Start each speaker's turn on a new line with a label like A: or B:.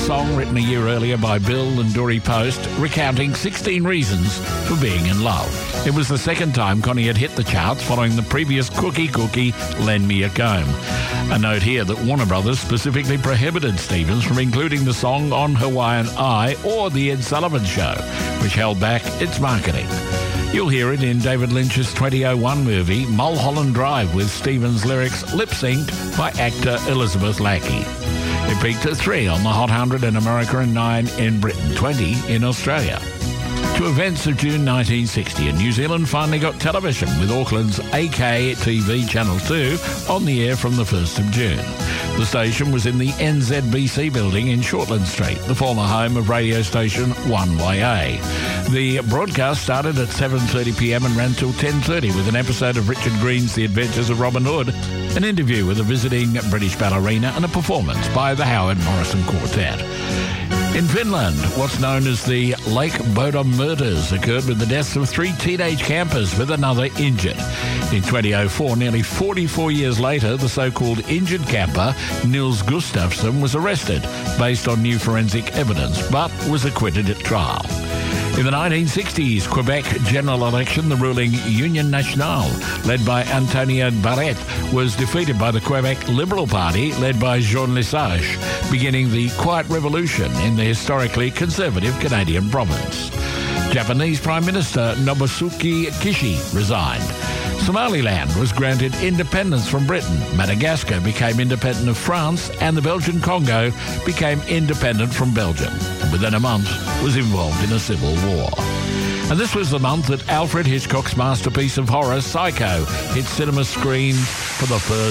A: song written a year earlier by Bill and Dory Post, recounting 16 reasons for being in love. It was the second time Connie had hit the charts following the previous Cookie Cookie, Lend Me a Comb. A note here that Warner Brothers specifically prohibited Stevens from including the song on Hawaiian Eye or The Ed Sullivan Show, which held back its marketing. You'll hear it in David Lynch's 2001 movie Mulholland Drive, with Stevens' lyrics lip-synced by actor Elizabeth Lackey. It peaked at 3 on the Hot 100 in America and 9 in Britain, 20 in Australia. To events of June 1960, and New Zealand finally got television, with Auckland's AK TV Channel 2 on the air from the 1st of June. The station was in the NZBC building in Shortland Street, the former home of radio station 1YA. The broadcast started at 7:30pm and ran till 10:30 with an episode of Richard Green's The Adventures of Robin Hood, an interview with a visiting British ballerina, and a performance by the Howard Morrison Quartet. In Finland, what's known as the Lake Bodom murders occurred with the deaths of 3 teenage campers, with another injured. In 2004, nearly 44 years later, the so-called injured camper, Nils Gustafsson, was arrested based on new forensic evidence, but was acquitted at trial. In the 1960s Quebec general election, the ruling Union Nationale, led by Antonio Barrette, was defeated by the Quebec Liberal Party, led by Jean Lesage, beginning the Quiet Revolution in the historically conservative Canadian province. Japanese Prime Minister Nobusuke Kishi resigned. Somaliland was granted independence from Britain. Madagascar became independent of France, and the Belgian Congo became independent from Belgium, and within a month was involved in a civil war. And this was the month that Alfred Hitchcock's masterpiece of horror, Psycho, hit cinema screens for the first